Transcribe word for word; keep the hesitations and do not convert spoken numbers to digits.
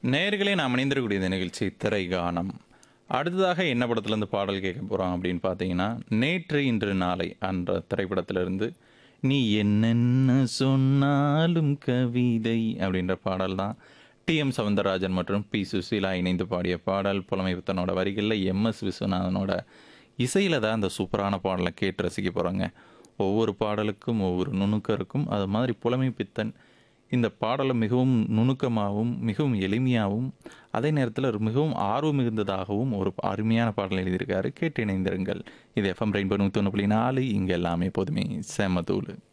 நேயர்களே நாம் இணைந்திருக்கக்கூடிய இந்த நிகழ்ச்சி திரைகானம். அடுத்ததாக என்ன படத்துலேருந்து பாடல் கேட்க போகிறோம் அப்படின்னு பார்த்தீங்கன்னா, நேற்று இன்று நாளை என்ற திரைப்படத்திலிருந்து நீ என்னென்ன சொன்னாலும் கவிதை அப்படின்ற பாடல் தான். டி எம் சவுந்தரராஜன் மற்றும் பி சுசீலா இணைந்து பாடிய பாடல். புலமை புத்தனோட வரிகளில் எம் எஸ் விஸ்வநாதனோட இசையில் தான் அந்த சூப்பரான பாடலை கேட்டு ரசிக்க போகிறோங்க. ஒவ்வொரு பாடலுக்கும் ஒவ்வொரு நுணுக்கம் இருக்கும். அது மாதிரி புலமை பித்தன் இந்த பாடலை மிகவும் நுணுக்கமாகவும் மிகவும் எளிமையாகவும் அதே நேரத்தில் மிகவும் ஆர்வம் மிகுந்ததாகவும் ஒரு அருமையான பாடல் எழுதியிருக்காரு. கேட்டு இணைந்திருங்கள். இது எஃப்எம் ரெயின்போ நூற்றி ஒன்று புள்ளி நாலு. இங்கே எல்லாமே எப்போதுமே செம தூளு.